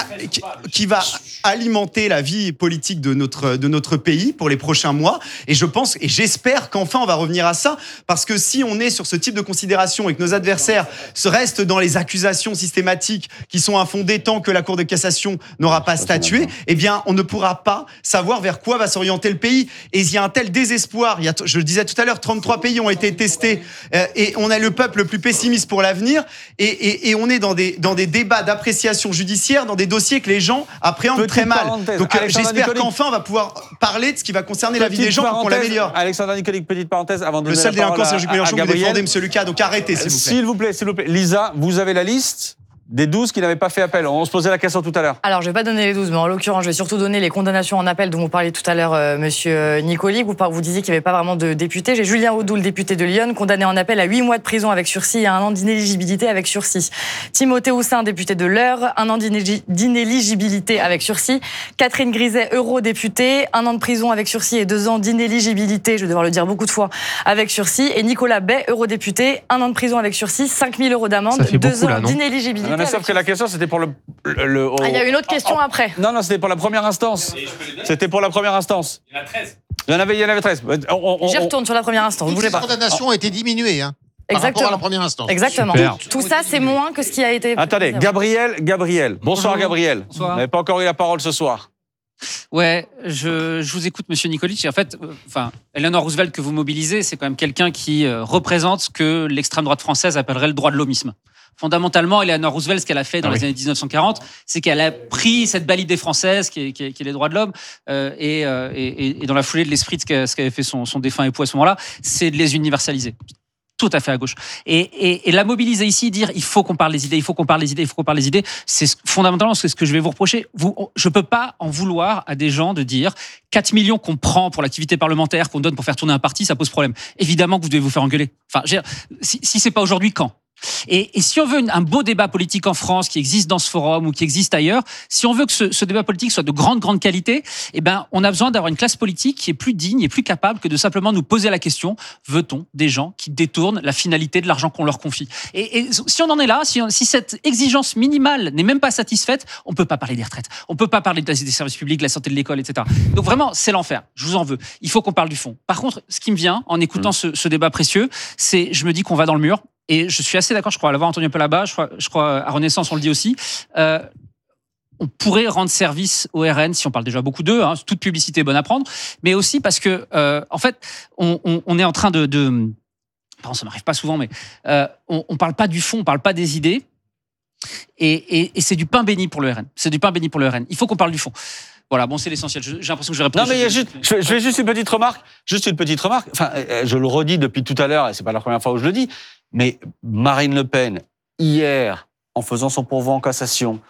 alimenter la vie politique de notre pays pour les prochains mois. Et je pense et j'espère qu'enfin on va revenir à ça, parce que si on est sur ce type de considération et que nos adversaires restent dans les accusations systématiques qui sont infondées tant que la Cour de cassation n'aura pas statué, eh bien on ne pourra pas savoir vers quoi va s'orienter le pays. Et il y a un tel désespoir. Je le disais tout à l'heure, 33 pays ont été testés et on a le peuple le plus pessimiste pour l'avenir et on est dans des débats d'appréciation judiciaire, dans des dossiers que les gens appréhendent très mal. Donc j'espère qu'enfin on va pouvoir parler de ce qui va concerner la vie des gens pour qu'on l'améliore. Alexander Nicolic, petite parenthèse avant de donner le seul délinquant, c'est Jean-Luc Mélenchon que vous défendez, M. Lucas, donc arrêtez s'il vous plaît. Lisa, vous avez la liste des 12 qui n'avaient pas fait appel. On se posait la question tout à l'heure. Alors, je ne vais pas donner les 12, mais en l'occurrence, je vais surtout donner les condamnations en appel dont vous parliez tout à l'heure, monsieur Nicoli. Vous disiez qu'il n'y avait pas vraiment de député. J'ai Julien Audoul, le député de Lyon, condamné en appel à 8 mois de prison avec sursis et à 1 an d'inéligibilité avec sursis. Timothée Houssin, député de l'Eure, 1 an d'inéligibilité avec sursis. Catherine Griset, eurodéputée, 1 an de prison avec sursis et 2 ans d'inéligibilité, je vais devoir le dire beaucoup de fois, avec sursis. Et Nicolas Bay, eurodéputé, 1 an de prison avec sursis, 5 000 € d'amende, 2 ans d'inéligibilité. Non, mais sauf que la question, c'était pour le... il y a une autre question après. Non, c'était pour la première instance. C'était pour la première instance. Il y en a 13. Il y en avait 13. J'y retourne sur la première instance, vous bougez pas. Les condamnations ont été diminuées, hein. Par Exactement. rapport à la première instance. Exactement. Tout ça, c'est moins que ce qui a été... Attendez, Gabriel. Bonsoir, Gabriel. Bonsoir. Vous n'avez pas encore eu la parole ce soir. Ouais, je vous écoute, monsieur Nikolic. En fait, Eleanor Roosevelt que vous mobilisez, c'est quand même quelqu'un qui représente ce que l'extrême droite française appellerait le droit de l'homisme. Fondamentalement, Eleanor Roosevelt, ce qu'elle a fait dans les années 1940, c'est qu'elle a pris cette belle idée française qui est les droits de l'homme, et dans la foulée de l'esprit de ce qu'avait fait son défunt époux à ce moment-là, c'est de les universaliser. Tout à fait à gauche. Et la mobiliser ici, dire il faut qu'on parle des idées, c'est fondamentalement ce que je vais vous reprocher. Je peux pas en vouloir à des gens de dire 4 millions qu'on prend pour l'activité parlementaire, qu'on donne pour faire tourner un parti, ça pose problème. Évidemment que vous devez vous faire engueuler. Enfin, si c'est pas aujourd'hui, quand ? Et si on veut un beau débat politique en France qui existe dans ce forum ou qui existe ailleurs, si on veut que ce débat politique soit de grande qualité, on a besoin d'avoir une classe politique qui est plus digne et plus capable que de simplement nous poser la question, veut-on des gens qui détournent la finalité de l'argent qu'on leur confie ? Et si on en est là, si cette exigence minimale n'est même pas satisfaite, on peut pas parler des retraites, on peut pas parler des services publics, de la santé de l'école, etc. Donc vraiment, c'est l'enfer. Je vous en veux. Il faut qu'on parle du fond. Par contre, ce qui me vient en écoutant ce débat précieux, c'est, je me dis qu'on va dans le mur. Et je suis assez d'accord, je crois, à l'avoir entendu un peu là-bas, je crois à Renaissance, on le dit aussi, on pourrait rendre service au RN, si on parle déjà beaucoup d'eux, toute publicité est bonne à prendre, mais aussi parce que, en fait, on est en train pardon, ça m'arrive pas souvent, mais on parle pas du fond, on parle pas des idées, et c'est du pain béni pour le RN. C'est du pain béni pour le RN. Il faut qu'on parle du fond. Voilà, bon, c'est l'essentiel. J'ai l'impression que je réponds. Non, mais je fais juste une petite remarque. Enfin, je le redis depuis tout à l'heure, et c'est pas la première fois où je le dis, mais Marine Le Pen, hier, en faisant son pourvoi en cassation,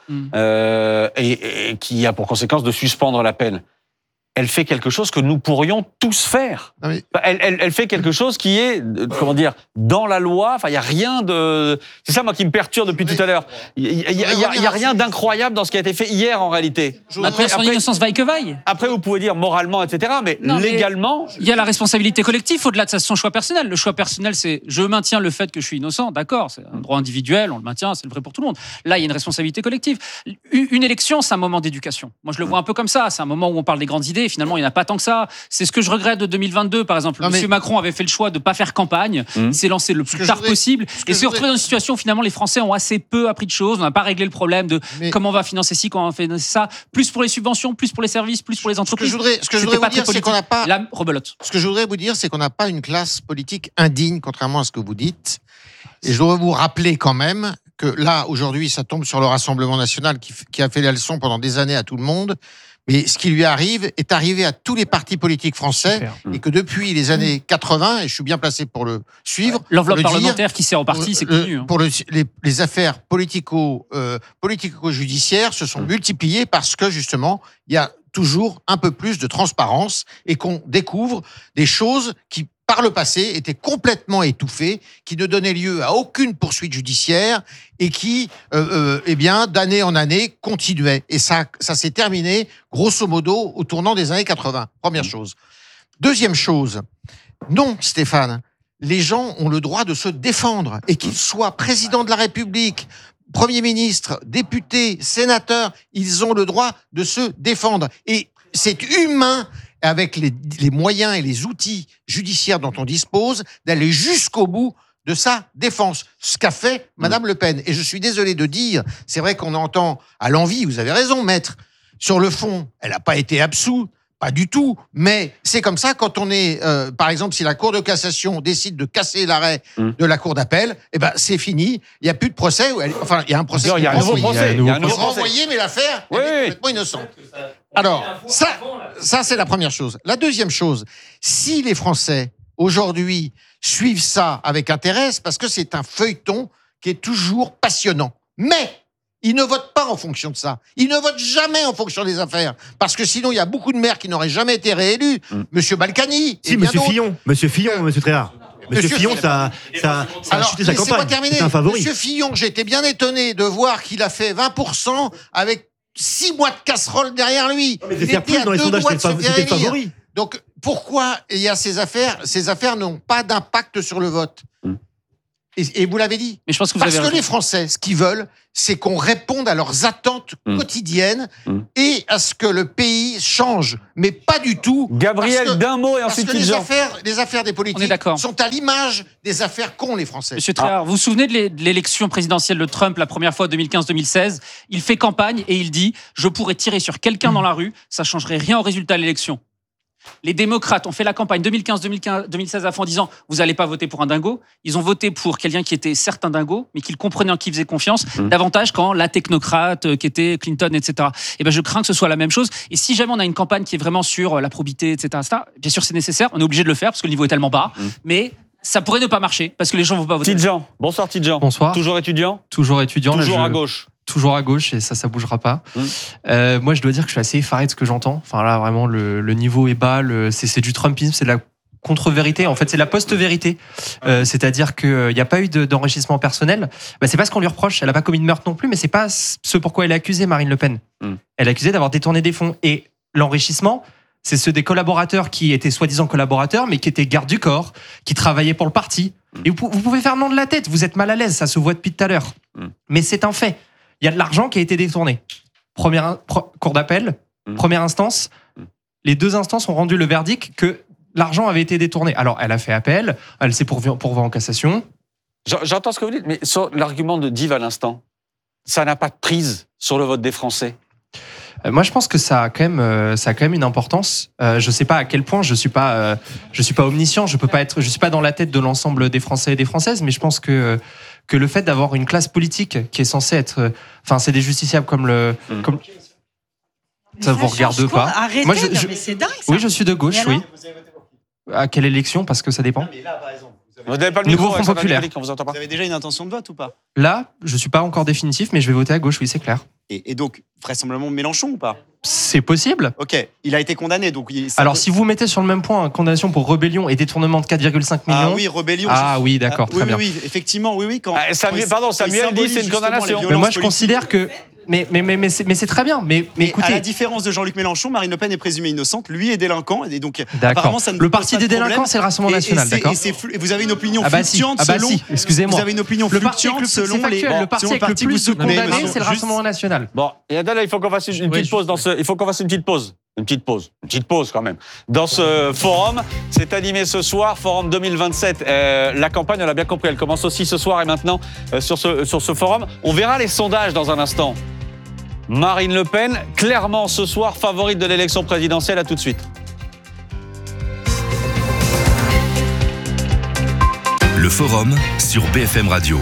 et qui a pour conséquence de suspendre la peine, elle fait quelque chose que nous pourrions tous faire. Elle fait quelque chose qui est, dans la loi. Enfin, il y a rien de... C'est ça, moi, qui me perturbe depuis tout à l'heure. Il y a rien d'incroyable dans ce qui a été fait hier, en réalité. Après, son innocence vaille que vaille. Après, vous pouvez dire moralement, etc., mais légalement... Il y a la responsabilité collective au-delà de son choix personnel. Le choix personnel, c'est je maintiens le fait que je suis innocent, d'accord, c'est un droit individuel, on le maintient, c'est le vrai pour tout le monde. Là, il y a une responsabilité collective. Une élection, c'est un moment d'éducation. Moi, je le vois un peu comme ça. C'est un moment où on parle des grandes idées. Finalement, il n'y en a pas tant que ça. C'est ce que je regrette de 2022, par exemple. Monsieur Macron avait fait le choix de ne pas faire campagne. Il s'est lancé le plus tard possible. Et s'est retrouvé dans une situation où finalement les Français ont assez peu appris de choses. On n'a pas réglé le problème de comment on va financer ci, comment on va financer ça. Plus pour les subventions, plus pour les services, plus pour les entreprises. Ce que je voudrais vous dire, c'est qu'on n'a pas... La rebelote. Ce que je voudrais vous dire, c'est qu'on n'a pas une classe politique indigne, contrairement à ce que vous dites. Et je dois vous rappeler quand même que là, aujourd'hui, ça tombe sur le Rassemblement national qui a fait la leçon pendant des années à tout le monde. Mais ce qui lui arrive est arrivé à tous les partis politiques français et que depuis les années 80, et je suis bien placé pour le suivre... L'enveloppe parlementaire qui s'est repartie, c'est connu. Pour les affaires politico-judiciaires se sont multipliées parce que, justement, il y a toujours un peu plus de transparence et qu'on découvre des choses qui, par le passé, étaient complètement étouffées, qui ne donnaient lieu à aucune poursuite judiciaire et qui, d'année en année, continuaient. Et ça s'est terminé, grosso modo, au tournant des années 80. Première chose. Deuxième chose, non, Stéphane, les gens ont le droit de se défendre, et qu'ils soient président de la République, Premier ministre, député, sénateur, ils ont le droit de se défendre. Et c'est humain, avec les moyens et les outils judiciaires dont on dispose, d'aller jusqu'au bout de sa défense. Ce qu'a fait Madame Le Pen. Et je suis désolé de dire, c'est vrai qu'on entend à l'envi, vous avez raison, maître, sur le fond, elle n'a pas été absoute, pas du tout, mais c'est comme ça quand on est, par exemple, si la Cour de cassation décide de casser l'arrêt de la Cour d'appel, c'est fini, il n'y a plus de procès, enfin, il y a un procès. Il y a un nouveau procès. Il y a un nouveau procès. Renvoyé, mais l'affaire est complètement innocente. Alors, ça c'est la première chose. La deuxième chose, si les Français, aujourd'hui, suivent ça avec intérêt, c'est parce que c'est un feuilleton qui est toujours passionnant. Mais, Ils ne votent pas en fonction de ça. Ils ne votent jamais en fonction des affaires. Parce que sinon, il y a beaucoup de maires qui n'auraient jamais été réélus. Monsieur Balkany. Si, Monsieur Fillon. Monsieur Tréhard. Monsieur Fillon, ça a chuté sa campagne. C'est un favori. Monsieur Fillon, j'étais bien étonné de voir qu'il a fait 20% avec 6 mois de casserole derrière lui. Mais il était dans les sondages, c'était le favori. Donc, pourquoi il y a ces affaires? Ces affaires n'ont pas d'impact sur le vote. Et vous l'avez dit. Mais je pense que Parce que les Français, ce qu'ils veulent, c'est qu'on réponde à leurs attentes quotidiennes et à ce que le pays change. Mais pas du tout. Gabriel, d'un mot et ensuite les affaires des politiques sont à l'image des affaires qu'ont les Français. Monsieur Tréhard, vous vous souvenez de l'élection présidentielle de Trump la première fois, 2015-2016 ? Il fait campagne et il dit « Je pourrais tirer sur quelqu'un dans la rue, ça changerait rien au résultat de l'élection ». Les démocrates ont fait la campagne 2015-2016 à fond en disant « Vous n'allez pas voter pour un dingo ». Ils ont voté pour quelqu'un qui était certes un dingo, mais qu'ils comprenaient en qui faisait confiance, davantage qu'en la technocrate qui était Clinton, etc. Et ben je crains que ce soit la même chose. Et si jamais on a une campagne qui est vraiment sur la probité, etc., bien sûr c'est nécessaire, on est obligé de le faire parce que le niveau est tellement bas, mais ça pourrait ne pas marcher parce que les gens ne vont pas voter. Tidjan, bonsoir Tidjan. Bonsoir. Toujours étudiant ? Toujours étudiant. Toujours à gauche. Toujours à gauche et ça bougera pas. Moi, je dois dire que je suis assez effaré de ce que j'entends. Enfin là, vraiment, le niveau est bas. C'est du Trumpisme, c'est de la contre-vérité. En fait, c'est la post-vérité. C'est-à-dire qu'il n'y a pas eu d'enrichissement personnel. C'est pas ce qu'on lui reproche. Elle n'a pas commis de meurtre non plus, mais c'est pas ce pourquoi elle est accusée, Marine Le Pen. Elle est accusée d'avoir détourné des fonds. Et l'enrichissement, c'est ceux des collaborateurs qui étaient soi-disant collaborateurs, mais qui étaient gardes du corps, qui travaillaient pour le parti. Et vous pouvez faire non de la tête. Vous êtes mal à l'aise, ça se voit depuis tout à l'heure. Mais c'est un fait. Il y a de l'argent qui a été détourné. Cour d'appel, première instance. Les deux instances ont rendu le verdict que l'argent avait été détourné. Alors, elle a fait appel, elle s'est pourvue en cassation. J'entends ce que vous dites, mais sur l'argument de Div à l'instant, ça n'a pas de prise sur le vote des Français. Moi, je pense que ça a quand même une importance. Je sais pas à quel point. Je suis pas omniscient. Je suis pas dans la tête de l'ensemble des Français et des Françaises. Mais je pense que le fait d'avoir une classe politique qui est censée être, c'est des justiciables comme ça vous regarde pas. Arrêtez, Moi, mais c'est dingue ça. Oui, je suis de gauche. Oui. À quelle élection? Parce que ça dépend. Mais là, par exemple, vous n'avez pas le Nouveau micro, Front Populaire. vous avez déjà une intention de vote ou pas? Là, je suis pas encore définitif, mais je vais voter à gauche. Oui, c'est clair. Et donc, vraisemblablement Mélenchon ou pas? C'est possible. Ok, il a été condamné. Donc alors, si vous mettez sur le même point condamnation pour rébellion et détournement de 4,5 millions. Ah oui, rébellion. Ah oui, d'accord, très bien. Oui, effectivement, oui. Samuel dit c'est une condamnation. Mais moi, je considère que. Mais c'est très bien. Mais écoutez. À la différence de Jean-Luc Mélenchon, Marine Le Pen est présumée innocente, lui est délinquant. Et donc, apparemment, ça ne le parti des délinquants, c'est le Rassemblement National, d'accord. Et vous avez une opinion fluctuante selon. Excusez-moi. Vous avez une opinion fluctuante selon les. Le parti avec le plus de condamnés, c'est le Rassemblement National. Bon, et Adèle, il faut qu'on fasse une petite pause il faut qu'on fasse une petite pause quand même. Dans ce forum, c'est animé ce soir, forum 2027. La campagne, on l'a bien compris, elle commence aussi ce soir et maintenant sur ce forum. On verra les sondages dans un instant. Marine Le Pen, clairement ce soir, favorite de l'élection présidentielle. À tout de suite. Le forum sur BFM Radio.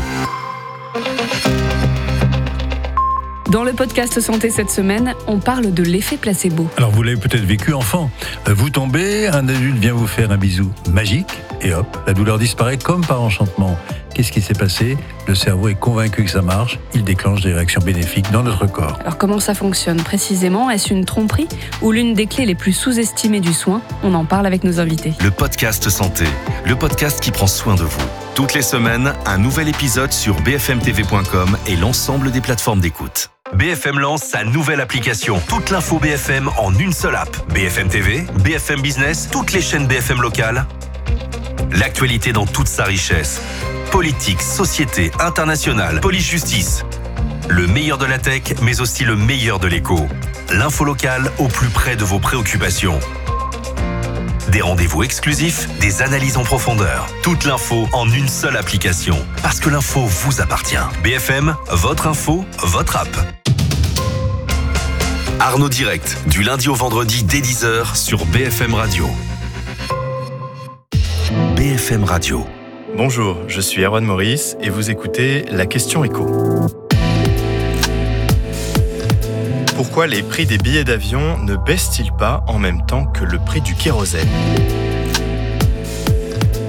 Dans le podcast Santé cette semaine, on parle de l'effet placebo. Alors vous l'avez peut-être vécu enfant. Vous tombez, un adulte vient vous faire un bisou magique et hop, la douleur disparaît comme par enchantement. Qu'est-ce qui s'est passé? Le cerveau est convaincu que ça marche, il déclenche des réactions bénéfiques dans notre corps. Alors comment ça fonctionne précisément? Est-ce une tromperie ou l'une des clés les plus sous-estimées du soin? On en parle avec nos invités. Le podcast Santé, le podcast qui prend soin de vous. Toutes les semaines, un nouvel épisode sur bfmtv.com et l'ensemble des plateformes d'écoute. BFM lance sa nouvelle application. Toute l'info BFM en une seule app. BFM TV, BFM Business, toutes les chaînes BFM locales. L'actualité dans toute sa richesse. Politique, société, internationale, police-justice. Le meilleur de la tech, mais aussi le meilleur de l'écho. L'info locale au plus près de vos préoccupations. Des rendez-vous exclusifs, des analyses en profondeur. Toute l'info en une seule application. Parce que l'info vous appartient. BFM, votre info, votre app. Arnaud Direct, du lundi au vendredi dès 10h sur BFM Radio. BFM Radio. Bonjour, je suis Erwan Maurice et vous écoutez La Question Éco. Pourquoi les prix des billets d'avion ne baissent-ils pas en même temps que le prix du kérosène ? Vous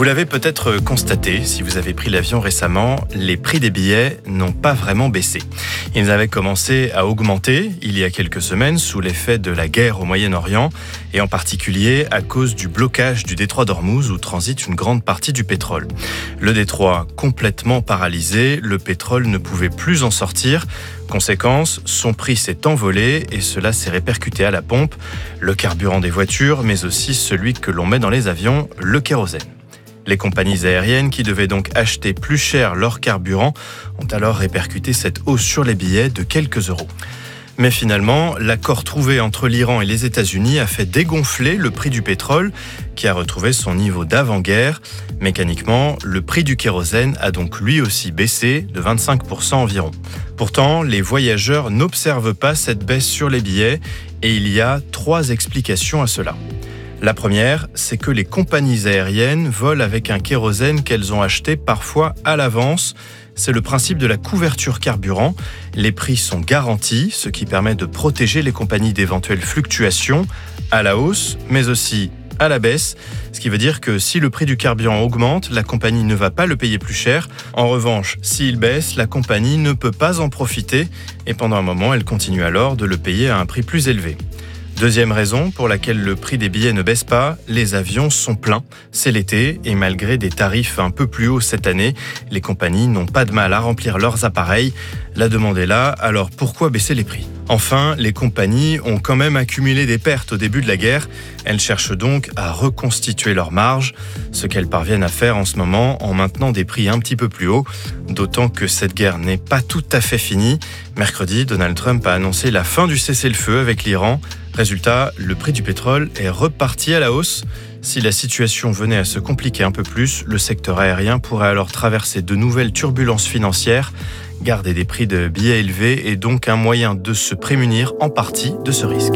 Vous l'avez peut-être constaté, si vous avez pris l'avion récemment, les prix des billets n'ont pas vraiment baissé. Ils avaient commencé à augmenter il y a quelques semaines sous l'effet de la guerre au Moyen-Orient et en particulier à cause du blocage du détroit d'Ormuz où transite une grande partie du pétrole. Le détroit complètement paralysé, le pétrole ne pouvait plus en sortir. Conséquence, son prix s'est envolé et cela s'est répercuté à la pompe, le carburant des voitures, mais aussi celui que l'on met dans les avions, le kérosène. Les compagnies aériennes qui devaient donc acheter plus cher leur carburant ont alors répercuté cette hausse sur les billets de quelques euros. Mais finalement, l'accord trouvé entre l'Iran et les États-Unis a fait dégonfler le prix du pétrole, qui a retrouvé son niveau d'avant-guerre. Mécaniquement, le prix du kérosène a donc lui aussi baissé de 25% environ. Pourtant, les voyageurs n'observent pas cette baisse sur les billets et il y a 3 explications à cela. La première, c'est que les compagnies aériennes volent avec un kérosène qu'elles ont acheté parfois à l'avance. C'est le principe de la couverture carburant. Les prix sont garantis, ce qui permet de protéger les compagnies d'éventuelles fluctuations à la hausse, mais aussi à la baisse. Ce qui veut dire que si le prix du carburant augmente, la compagnie ne va pas le payer plus cher. En revanche, s'il baisse, la compagnie ne peut pas en profiter et pendant un moment, elle continue alors de le payer à un prix plus élevé. Deuxième raison pour laquelle le prix des billets ne baisse pas, les avions sont pleins. C'est l'été et malgré des tarifs un peu plus hauts cette année, les compagnies n'ont pas de mal à remplir leurs appareils. La demande est là, alors pourquoi baisser les prix ? Enfin, les compagnies ont quand même accumulé des pertes au début de la guerre. Elles cherchent donc à reconstituer leurs marges, ce qu'elles parviennent à faire en ce moment en maintenant des prix un petit peu plus hauts, d'autant que cette guerre n'est pas tout à fait finie. Mercredi, Donald Trump a annoncé la fin du cessez-le-feu avec l'Iran. Résultat, le prix du pétrole est reparti à la hausse. Si la situation venait à se compliquer un peu plus, le secteur aérien pourrait alors traverser de nouvelles turbulences financières. Garder des prix de billets élevés est donc un moyen de se prémunir en partie de ce risque.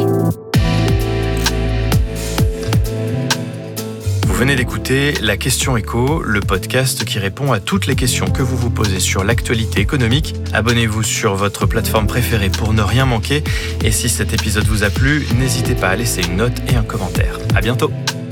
Vous venez d'écouter La Question Éco, le podcast qui répond à toutes les questions que vous vous posez sur l'actualité économique. Abonnez-vous sur votre plateforme préférée pour ne rien manquer. Et si cet épisode vous a plu, n'hésitez pas à laisser une note et un commentaire. À bientôt.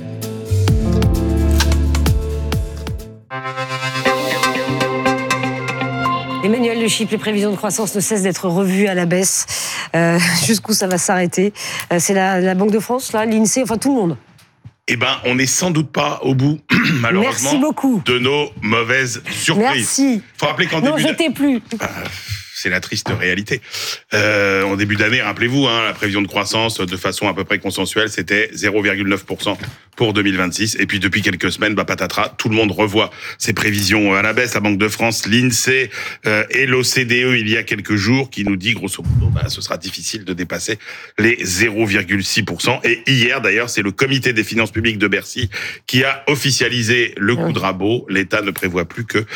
Emmanuel Le Chypre, les prévisions de croissance ne cessent d'être revues à la baisse. Jusqu'où ça va s'arrêter ? C'est la Banque de France, là, l'INSEE, enfin tout le monde. Eh ben, on n'est sans doute pas au bout, malheureusement, Merci beaucoup. de nos mauvaises surprises. Merci. Faut rappeler qu'en non, je t'ai plus. C'est la triste réalité. En début d'année, rappelez-vous, la prévision de croissance, de façon à peu près consensuelle, c'était 0,9% pour 2026. Et puis depuis quelques semaines, patatras, tout le monde revoit ses prévisions à la baisse. La Banque de France, l'INSEE et l'OCDE il y a quelques jours, qui nous dit grosso modo, ce sera difficile de dépasser les 0,6%. Et hier, d'ailleurs, c'est le Comité des finances publiques de Bercy qui a officialisé le coup de rabot. L'État ne prévoit plus que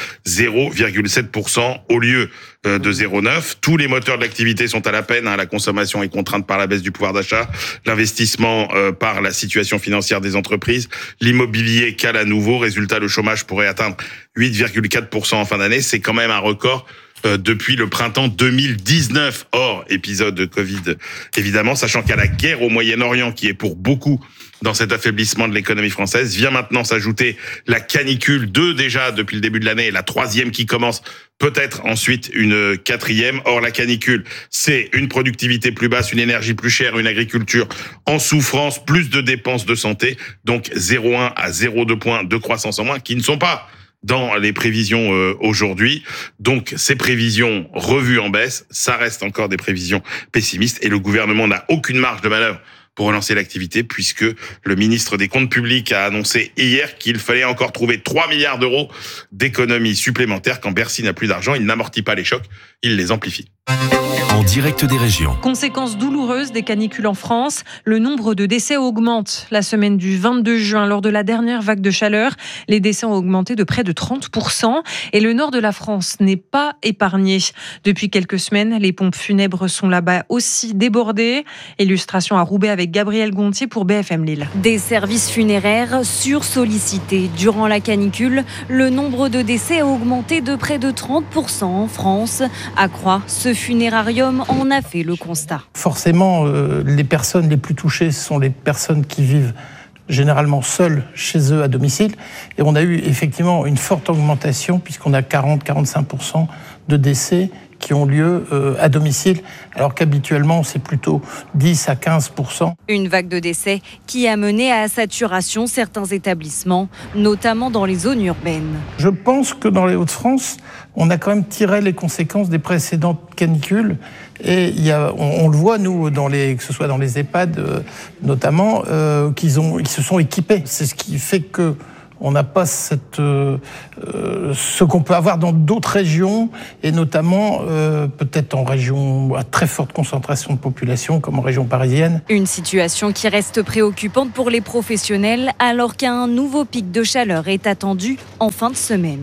0,7% au lieu de 0,9. Tous les moteurs de l'activité sont à la peine. La consommation est contrainte par la baisse du pouvoir d'achat, l'investissement par la situation financière des entreprises, l'immobilier cale à nouveau. Résultat, le chômage pourrait atteindre 8,4% en fin d'année. C'est quand même un record depuis le printemps 2019, hors épisode de Covid, évidemment, sachant qu'il y a la guerre au Moyen-Orient qui est pour beaucoup dans cet affaiblissement de l'économie française. Vient maintenant s'ajouter la canicule, 2 déjà depuis le début de l'année, et la 3e qui commence, peut-être ensuite une 4e. Or, la canicule, c'est une productivité plus basse, une énergie plus chère, une agriculture en souffrance, plus de dépenses de santé, donc 0,1 à 0,2 points de croissance en moins, qui ne sont pas dans les prévisions aujourd'hui. Donc, ces prévisions revues en baisse, ça reste encore des prévisions pessimistes et le gouvernement n'a aucune marge de manœuvre pour relancer l'activité, puisque le ministre des Comptes publics a annoncé hier qu'il fallait encore trouver 3 milliards d'euros d'économies supplémentaires. Quand Bercy n'a plus d'argent, il n'amortit pas les chocs, il les amplifie. En direct des régions. Conséquence douloureuse des canicules en France, le nombre de décès augmente. La semaine du 22 juin, lors de la dernière vague de chaleur, les décès ont augmenté de près de 30% et le nord de la France n'est pas épargné. Depuis quelques semaines, les pompes funèbres sont là-bas aussi débordées. Illustration à Roubaix avec Gabriel Gontier pour BFM Lille. Des services funéraires sursollicités. Durant la canicule, le nombre de décès a augmenté de près de 30% en France. À Croix, ce funérarium en a fait le constat. Forcément, les personnes les plus touchées sont les personnes qui vivent généralement seuls chez eux à domicile. Et on a eu effectivement une forte augmentation, puisqu'on a 40-45% de décès qui ont lieu à domicile, alors qu'habituellement, c'est plutôt 10 à 15%. Une vague de décès qui a mené à saturation certains établissements, notamment dans les zones urbaines. Je pense que dans les Hauts-de-France, on a quand même tiré les conséquences des précédentes canicules. Et on le voit, nous, que ce soit dans les EHPAD notamment, qu'ils se sont équipés. C'est ce qui fait que on n'a pas ce qu'on peut avoir dans d'autres régions, et notamment peut-être en région à très forte concentration de population, comme en région parisienne. Une situation qui reste préoccupante pour les professionnels, alors qu'un nouveau pic de chaleur est attendu en fin de semaine.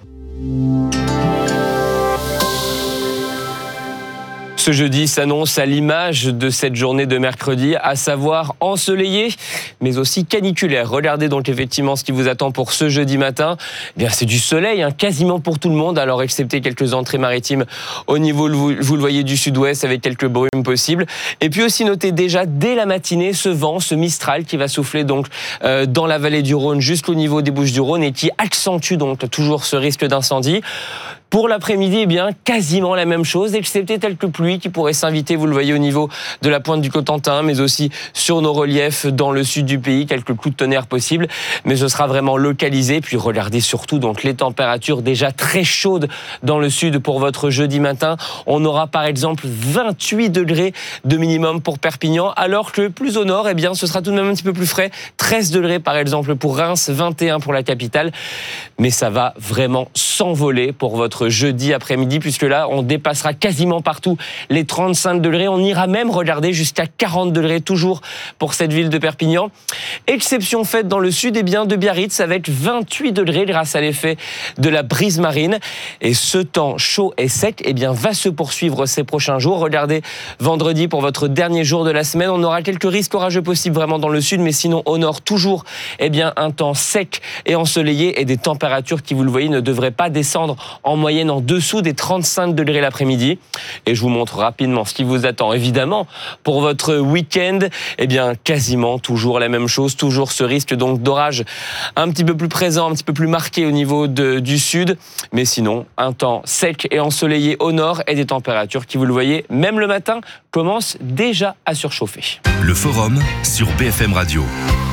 Ce jeudi s'annonce à l'image de cette journée de mercredi, à savoir ensoleillée, mais aussi caniculaire. Regardez donc effectivement ce qui vous attend pour ce jeudi matin. Eh bien, c'est du soleil, quasiment pour tout le monde, alors excepté quelques entrées maritimes au niveau, vous le voyez, du sud-ouest, avec quelques brumes possibles. Et puis aussi notez déjà dès la matinée ce vent, ce Mistral qui va souffler donc dans la vallée du Rhône jusqu'au niveau des Bouches-du-Rhône et qui accentue donc toujours ce risque d'incendie. Pour l'après-midi, eh bien, quasiment la même chose, excepté quelques pluies qui pourraient s'inviter, vous le voyez, au niveau de la pointe du Cotentin, mais aussi sur nos reliefs dans le sud du pays, quelques coups de tonnerre possibles, mais ce sera vraiment localisé. Puis regardez surtout donc les températures déjà très chaudes dans le sud pour votre jeudi matin. On aura par exemple 28 degrés de minimum pour Perpignan, alors que plus au nord, eh bien, ce sera tout de même un petit peu plus frais. 13 degrés par exemple pour Reims, 21 pour la capitale. Mais ça va vraiment s'envoler pour votre jeudi après-midi, puisque là, on dépassera quasiment partout les 35 degrés. On ira même, regardez, jusqu'à 40 degrés toujours pour cette ville de Perpignan. Exception faite dans le sud, eh bien, de Biarritz, avec 28 degrés grâce à l'effet de la brise marine. Et ce temps chaud et sec, eh bien, va se poursuivre ces prochains jours. Regardez, vendredi, pour votre dernier jour de la semaine, on aura quelques risques orageux possibles vraiment dans le sud, mais sinon, au nord, toujours, eh bien, un temps sec et ensoleillé et des températures qui, vous le voyez, ne devraient pas descendre en moyenne en dessous des 35 degrés l'après-midi. Et je vous montre rapidement ce qui vous attend. Évidemment, pour votre week-end, eh bien, quasiment toujours la même chose, toujours ce risque donc d'orage un petit peu plus présent, un petit peu plus marqué au niveau du sud. Mais sinon, un temps sec et ensoleillé au nord et des températures qui, vous le voyez, même le matin, commencent déjà à surchauffer. Le forum sur BFM Radio.